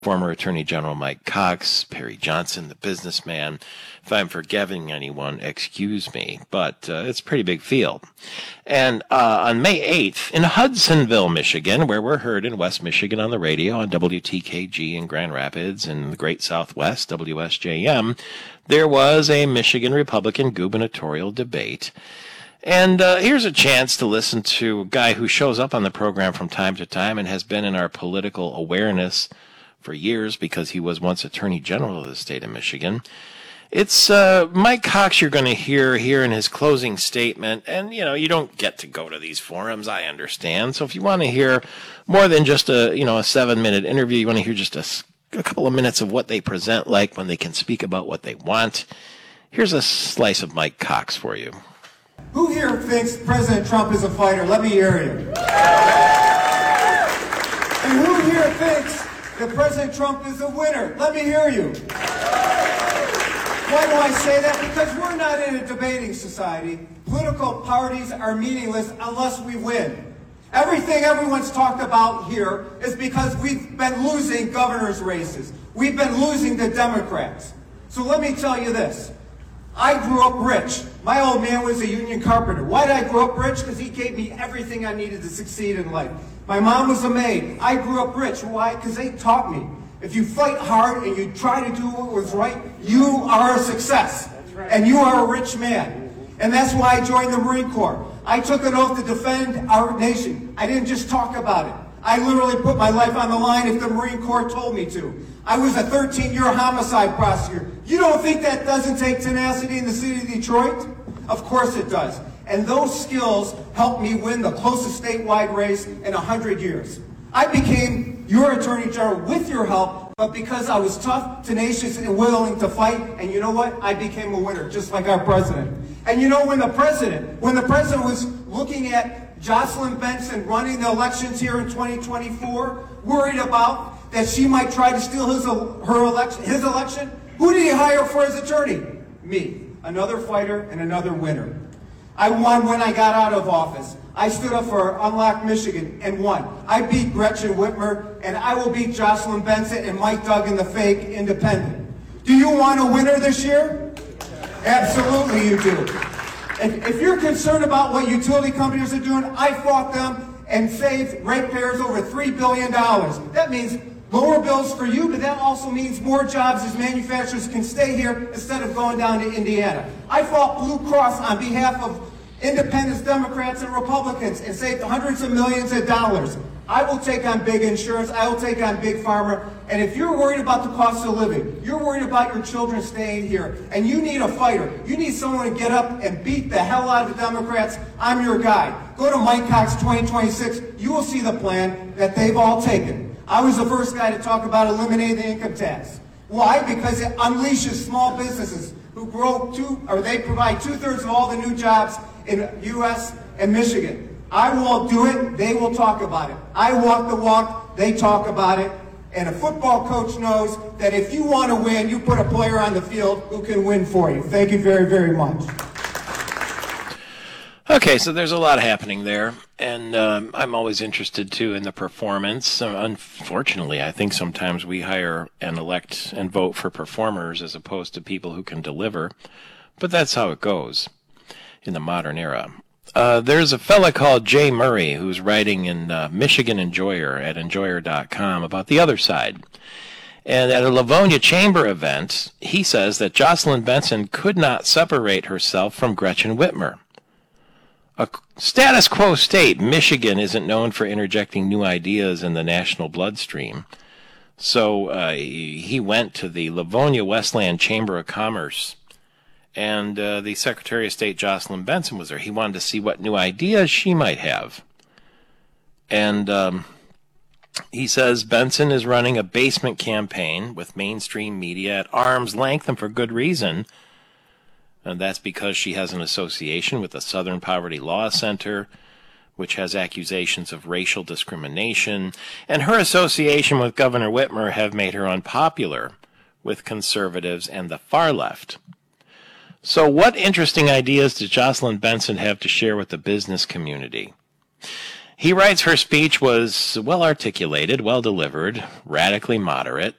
former Attorney General Mike Cox, Perry Johnson, the businessman. If I'm forgiving anyone, excuse me, but it's a pretty big field. And on May 8th, in Hudsonville, Michigan, where we're heard in West Michigan on the radio on WTKG in Grand Rapids and the Great Southwest, WSJM, there was a Michigan Republican gubernatorial debate. And here's a chance to listen to a guy who shows up on the program from time to time and has been in our political awareness for years because he was once Attorney General of the state of Michigan. It's Mike Cox you're going to hear here in his closing statement. And, you know, you don't get to go to these forums, I understand. So if you want to hear more than just a 7-minute interview, you want to hear just a couple of minutes of what they present like when they can speak about what they want. Here's a slice of Mike Cox for you. Who here thinks President Trump is a fighter? Let me hear you. And who here thinks that President Trump is a winner? Let me hear you. Why do I say that? Because we're not in a debating society. Political parties are meaningless unless we win. Everything everyone's talked about here is because we've been losing governor's races. We've been losing the Democrats. So let me tell you this. I grew up rich. My old man was a union carpenter. Why did I grow up rich? Because he gave me everything I needed to succeed in life. My mom was a maid. I grew up rich. Why? Because they taught me. If you fight hard and you try to do what was right, you are a success. And you are a rich man. And that's why I joined the Marine Corps. I took an oath to defend our nation. I didn't just talk about it. I literally put my life on the line if the Marine Corps told me to. I was a 13-year homicide prosecutor. You don't think that doesn't take tenacity in the city of Detroit? Of course it does. And those skills helped me win the closest statewide race in 100 years. I became your Attorney General with your help, but because I was tough, tenacious, and willing to fight, and you know what? I became a winner, just like our president. And you know, when the president was looking at Jocelyn Benson running the elections here in 2024, worried about that she might try to steal his election, who did he hire for his attorney? Me, another fighter and another winner. I won when I got out of office. I stood up for Unlock Michigan and won. I beat Gretchen Whitmer, and I will beat Jocelyn Benson and Mike Duggan, the fake independent. Do you want a winner this year? Absolutely you do. If you're concerned about what utility companies are doing, I fought them and saved ratepayers over $3 billion. That means lower bills for you, but that also means more jobs as manufacturers can stay here instead of going down to Indiana. I fought Blue Cross on behalf of independents, Democrats, and Republicans and saved hundreds of millions of dollars. I will take on big insurance. I will take on big pharma. And if you're worried about the cost of living, you're worried about your children staying here, and you need a fighter, you need someone to get up and beat the hell out of the Democrats, I'm your guy. Go to Mike Cox 2026. You will see the plan that they've all taken. I was the first guy to talk about eliminating the income tax. Why? Because it unleashes small businesses who they provide 2/3 of all the new jobs in the U.S. and Michigan. I won't do it, they will talk about it. I walk the walk, they talk about it. And a football coach knows that if you want to win, you put a player on the field who can win for you. Thank you very, very much. Okay, so there's a lot happening there, and I'm always interested, too, in the performance. Unfortunately, I think sometimes we hire and elect and vote for performers as opposed to people who can deliver, but that's how it goes in the modern era. There's a fella called Jay Murray who's writing in Michigan Enjoyer at enjoyer.com about the other side. And at a Livonia Chamber event, he says that Jocelyn Benson could not separate herself from Gretchen Whitmer. A status quo state, Michigan isn't known for interjecting new ideas in the national bloodstream. So he went to the Livonia Westland Chamber of Commerce, and the Secretary of State, Jocelyn Benson, was there. He wanted to see what new ideas she might have. And he says Benson is running a basement campaign with mainstream media at arm's length, and for good reason. And that's because she has an association with the Southern Poverty Law Center, which has accusations of racial discrimination, and her association with Governor Whitmer have made her unpopular with conservatives and the far left. So what interesting ideas does Jocelyn Benson have to share with the business community? He writes her speech was well articulated, well delivered, radically moderate,